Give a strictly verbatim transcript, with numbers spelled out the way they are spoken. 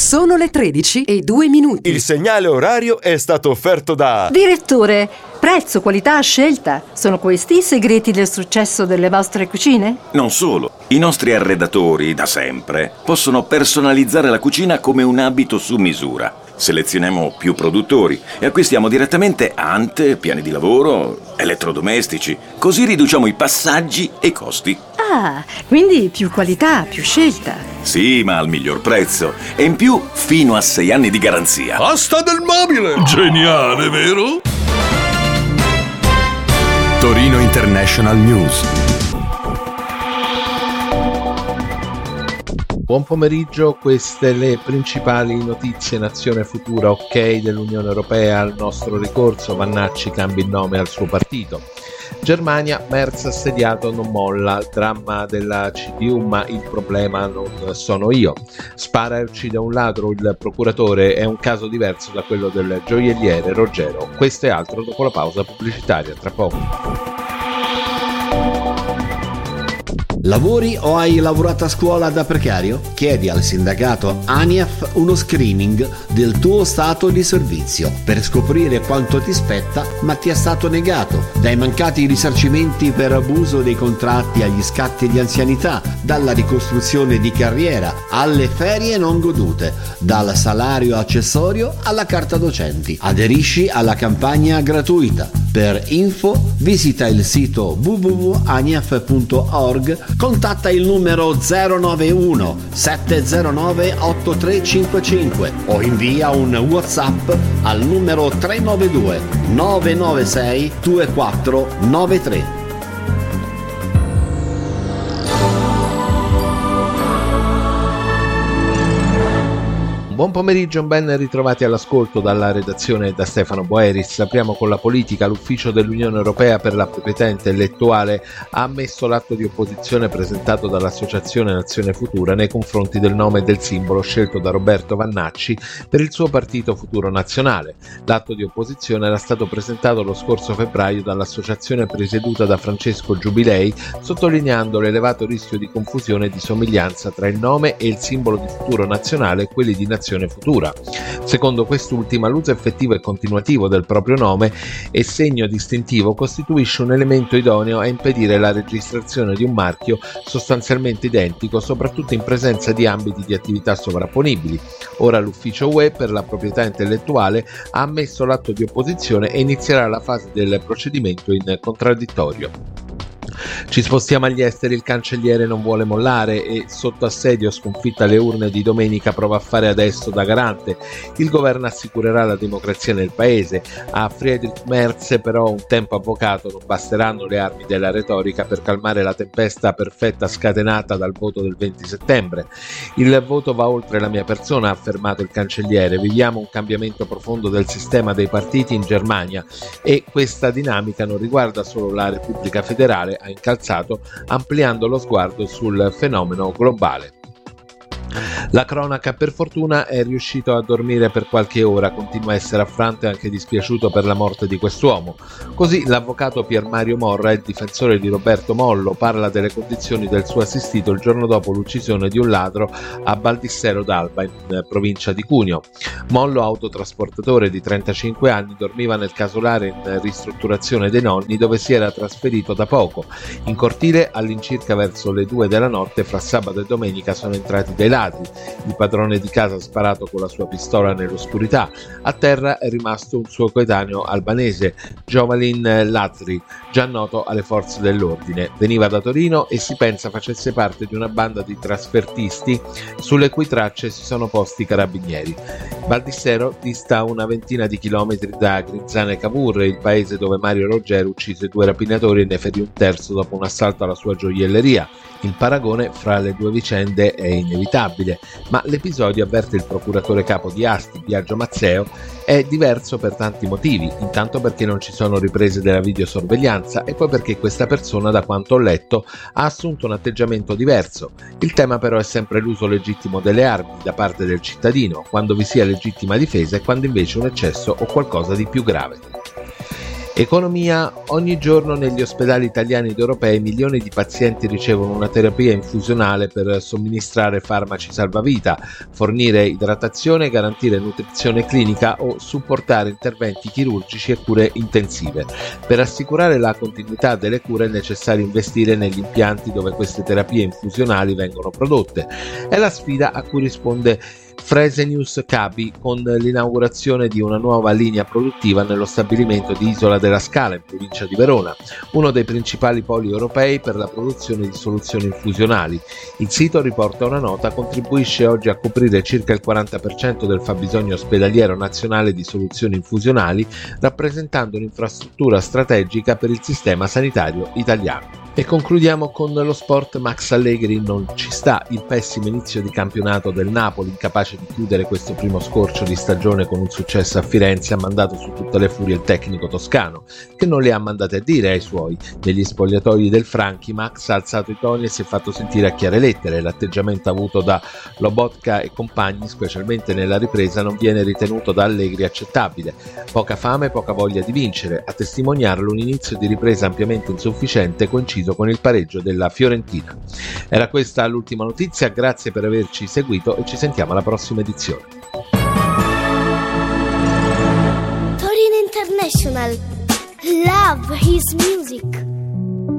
Sono le tredici e due minuti. Il segnale orario è stato offerto da... Direttore, prezzo, qualità, scelta. Sono questi i segreti del successo delle vostre cucine? Non solo. I nostri arredatori, da sempre, possono personalizzare la cucina come un abito su misura. Selezioniamo più produttori e acquistiamo direttamente ante, piani di lavoro, elettrodomestici. Così riduciamo i passaggi e i costi. Ah, quindi più qualità, più scelta. Sì, ma al miglior prezzo. E in più, fino a sei anni di garanzia. Asta del mobile! Geniale, vero? Torino International News. Buon pomeriggio, queste le principali notizie. Nazione Futura, ok dell'Unione Europea al nostro ricorso, Vannacci cambia il nome al suo partito. Germania, Merz assediato non molla, dramma della C D U ma il problema non sono io. Spara e uccide un ladro il procuratore, è un caso diverso da quello del gioielliere Ruggero. Questo e altro dopo la pausa pubblicitaria, tra poco. Lavori o hai lavorato a scuola da precario? Chiedi al sindacato ANIAF uno screening del tuo stato di servizio per scoprire quanto ti spetta ma ti è stato negato, dai mancati risarcimenti per abuso dei contratti agli scatti di anzianità, dalla ricostruzione di carriera alle ferie non godute, dal salario accessorio alla carta docenti. Aderisci alla campagna gratuita. Per info visita il sito w w w punto aniaf punto org, contatta il numero zero nove uno sette zero nove otto tre cinque cinque o invia un WhatsApp al numero tre nove due nove nove sei due quattro nove tre. Buon pomeriggio, ben ritrovati all'ascolto dalla redazione da Stefano Boeris. Apriamo con la politica. L'ufficio dell'Unione Europea per la proprietà intellettuale ha ammesso l'atto di opposizione presentato dall'Associazione Nazione Futura nei confronti del nome e del simbolo scelto da Roberto Vannacci per il suo partito Futuro Nazionale. L'atto di opposizione era stato presentato lo scorso febbraio dall'associazione presieduta da Francesco Giubilei, sottolineando l'elevato rischio di confusione e di somiglianza tra il nome e il simbolo di Futuro Nazionale e quelli di Nazione Futura. Secondo quest'ultima, l'uso effettivo e continuativo del proprio nome e segno distintivo costituisce un elemento idoneo a impedire la registrazione di un marchio sostanzialmente identico, soprattutto in presenza di ambiti di attività sovrapponibili. Ora l'ufficio U E per la proprietà intellettuale ha ammesso l'atto di opposizione e inizierà la fase del procedimento in contraddittorio. Ci spostiamo agli esteri. Il cancelliere non vuole mollare e sotto assedio, sconfitta alle urne di domenica, prova a fare adesso da garante. Il governo assicurerà la democrazia nel paese. A Friedrich Merz però un tempo avvocato non basteranno le armi della retorica per calmare la tempesta perfetta scatenata dal voto del venti settembre. Il voto va oltre la mia persona, ha affermato il cancelliere. Viviamo un cambiamento profondo del sistema dei partiti in Germania e questa dinamica non riguarda solo la Repubblica Federale, ha incalzato, ampliando lo sguardo sul fenomeno globale. La cronaca, per fortuna è riuscito a dormire per qualche ora, continua a essere affranto e anche dispiaciuto per la morte di quest'uomo. Così l'avvocato Pier Mario Morra, il difensore di Roberto Mollo, parla delle condizioni del suo assistito il giorno dopo l'uccisione di un ladro a Baldissero d'Alba, in provincia di Cuneo. Mollo, autotrasportatore di trentacinque anni, dormiva nel casolare in ristrutturazione dei nonni dove si era trasferito da poco. In cortile, all'incirca verso le due della notte, fra sabato e domenica, sono entrati dei ladri. Il padrone di casa ha sparato con la sua pistola nell'oscurità. A terra è rimasto un suo coetaneo albanese, Jovalin Lazri, già noto alle forze dell'ordine. Veniva da Torino e si pensa facesse parte di una banda di trasfertisti sulle cui tracce si sono posti i carabinieri. Baldissero dista una ventina di chilometri da Grizzane Cavour, il paese dove Mario Ruggero uccise due rapinatori e ne ferì un terzo dopo un assalto alla sua gioielleria. Il paragone fra le due vicende è inevitabile, ma l'episodio, avverte il procuratore capo di Asti, Biagio Mazzeo, è diverso per tanti motivi. Intanto perché non ci sono riprese della videosorveglianza e poi perché questa persona, da quanto ho letto, ha assunto un atteggiamento diverso. Il tema però è sempre l'uso legittimo delle armi da parte del cittadino, quando vi sia legittima difesa e quando invece un eccesso o qualcosa di più grave. Economia. Ogni giorno negli ospedali italiani ed europei milioni di pazienti ricevono una terapia infusionale per somministrare farmaci salvavita, fornire idratazione, garantire nutrizione clinica o supportare interventi chirurgici e cure intensive. Per assicurare la continuità delle cure è necessario investire negli impianti dove queste terapie infusionali vengono prodotte. È la sfida a cui risponde Fresenius Kabi con l'inaugurazione di una nuova linea produttiva nello stabilimento di Isola della Scala in provincia di Verona, uno dei principali poli europei per la produzione di soluzioni infusionali. Il sito, riporta una nota, contribuisce oggi a coprire circa il quaranta per cento del fabbisogno ospedaliero nazionale di soluzioni infusionali, rappresentando un'infrastruttura strategica per il sistema sanitario italiano. E concludiamo con lo sport. Max Allegri non ci sta. Il pessimo inizio di campionato del Napoli, incapace di chiudere questo primo scorcio di stagione con un successo a Firenze, ha mandato su tutte le furie il tecnico toscano, che non le ha mandate a dire ai suoi. Negli spogliatoi del Franchi, Max ha alzato i toni e si è fatto sentire a chiare lettere. L'atteggiamento avuto da Lobotka e compagni, specialmente nella ripresa, non viene ritenuto da Allegri accettabile. Poca fame, poca voglia di vincere, a testimoniarlo un inizio di ripresa ampiamente insufficiente, coinciso con il pareggio della Fiorentina. Era questa l'ultima notizia, grazie per averci seguito e ci sentiamo alla prossima edizione. Torino International. Love his music.